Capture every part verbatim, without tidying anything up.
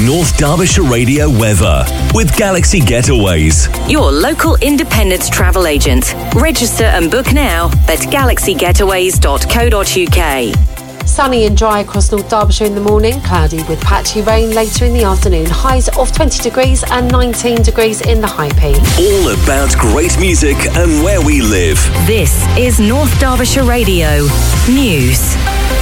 North Derbyshire Radio weather with Galaxy Getaways. Your local independent travel agent. Register and book now at galaxy getaways dot co dot uk. Sunny and dry across North Derbyshire in the morning, cloudy with patchy rain later in the afternoon. Highs of twenty degrees and nineteen degrees in the High Peak. All about great music and where we live. This is North Derbyshire Radio News.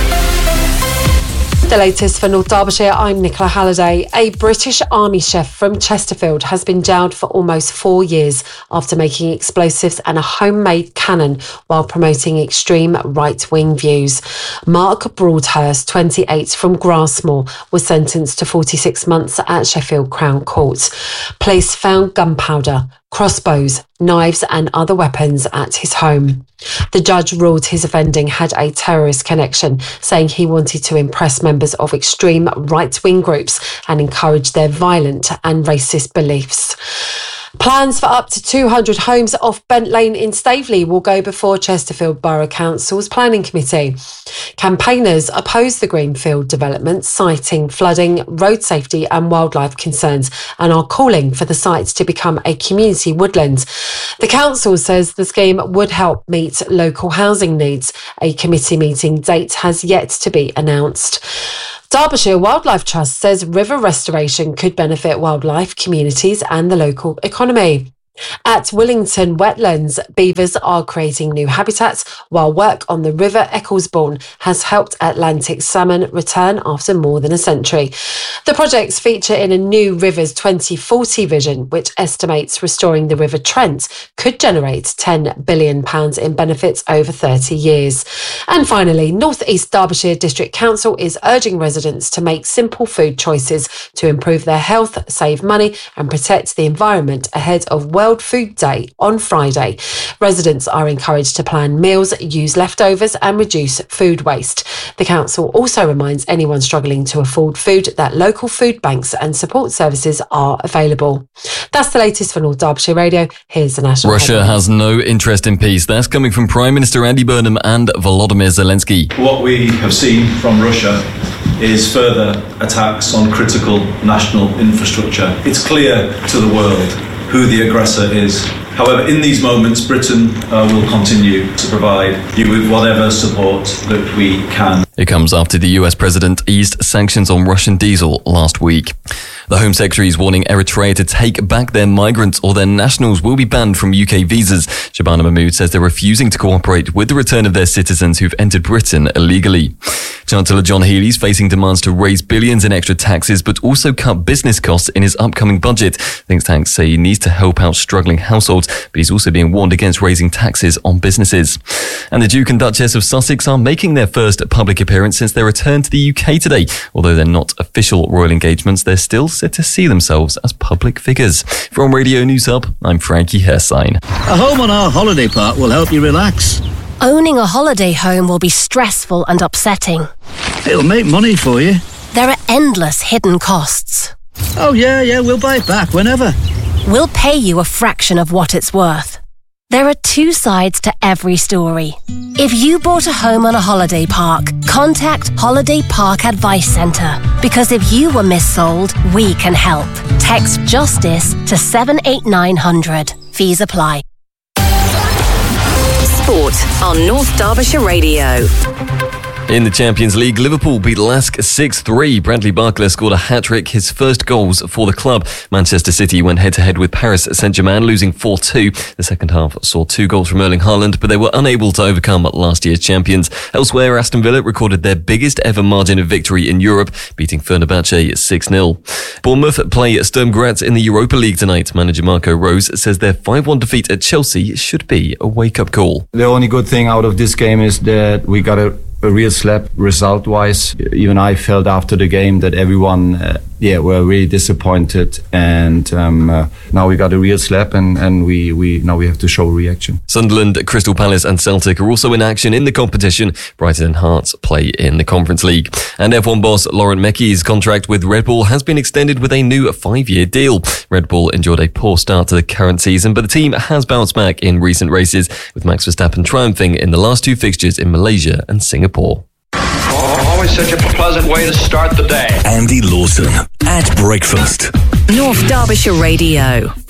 The latest for North Derbyshire, I'm Nicola Halliday. A British Army chef from Chesterfield has been jailed for almost four years after making explosives and a homemade cannon while promoting extreme right-wing views. Mark Broadhurst, twenty-eight, from Grassmore, was sentenced to forty-six months at Sheffield Crown Court. Police found gunpowder, crossbows, knives and other weapons at his home. The judge ruled his offending had a terrorist connection, saying he wanted to impress members of extreme right-wing groups and encourage their violent and racist beliefs. Plans for up to two hundred homes off Bent Lane in Staveley will go before Chesterfield Borough Council's Planning Committee. Campaigners oppose the Greenfield development, citing flooding, road safety and wildlife concerns, and are calling for the site to become a community woodland. The council says the scheme would help meet local housing needs. A committee meeting date has yet to be announced. Derbyshire Wildlife Trust says river restoration could benefit wildlife, communities and the local economy. At Willington Wetlands, beavers are creating new habitats, while work on the River Ecclesbourne has helped Atlantic salmon return after more than a century. The projects feature in a new Rivers twenty forty vision, which estimates restoring the River Trent could generate ten billion pounds in benefits over thirty years. And finally, North East Derbyshire District Council is urging residents to make simple food choices to improve their health, save money and protect the environment ahead of World Food Day on Friday. Residents are encouraged to plan meals, use leftovers and reduce food waste. The council also reminds anyone struggling to afford food that local food banks and support services are available. That's the latest for North Derbyshire Radio. Here's the national Russia headline. has no interest in peace. That's coming from Prime Minister Andy Burnham and Volodymyr Zelensky. What we have seen from Russia is further attacks on critical national infrastructure. It's clear to the world who the aggressor is. However, in these moments, Britain uh, will continue to provide you with whatever support that we can. It comes after the U S president eased sanctions on Russian diesel last week. The Home Secretary is warning Eritrea to take back their migrants or their nationals will be banned from U K visas. Shabana Mahmood says they're refusing to cooperate with the return of their citizens who've entered Britain illegally. Chancellor John Healey's facing demands to raise billions in extra taxes but also cut business costs in his upcoming budget. Think tanks say he needs to help out struggling households, but he's also being warned against raising taxes on businesses. And the Duke and Duchess of Sussex are making their first public appearance since their return to the U K today. Although they're not official royal engagements, they're still set to see themselves as public figures. From Radio News Hub, I'm Frankie Hersign. A home on our holiday park will help you relax. Owning a holiday home will be stressful and upsetting. It'll make money for you. There are endless hidden costs. Oh yeah, yeah, we'll buy it back whenever. We'll pay you a fraction of what it's worth. There are two sides to every story. If you bought a home on a holiday park, contact Holiday Park Advice Centre. Because if you were missold, we can help. Text JUSTICE to seven eight nine hundred. Fees apply. Sport on North Derbyshire Radio. In the Champions League, Liverpool beat Lask six three. Bradley Barcola scored a hat-trick, his first goals for the club. Manchester City went head-to-head with Paris Saint-Germain, losing four two. The second half saw two goals from Erling Haaland, but they were unable to overcome last year's champions. Elsewhere, Aston Villa recorded their biggest ever margin of victory in Europe, beating Fenerbahce six nil. Bournemouth play Sturm Graz in the Europa League tonight. Manager Marco Rose says their five one defeat at Chelsea should be a wake-up call. The only good thing out of this game is that we got a a real slap result-wise. Even I felt after the game that everyone, uh, yeah, were really disappointed, and um, uh, now we got a real slap, and, and we, we now we have to show reaction. Sunderland, Crystal Palace and Celtic are also in action in the competition. Brighton and Hearts play in the Conference League. And F one boss Laurent Mekies' contract with Red Bull has been extended with a new five-year deal. Red Bull enjoyed a poor start to the current season, but the team has bounced back in recent races, with Max Verstappen triumphing in the last two fixtures in Malaysia and Singapore. Always such a pleasant way to start the day. Andy Lawson. At breakfast. North Derbyshire Radio.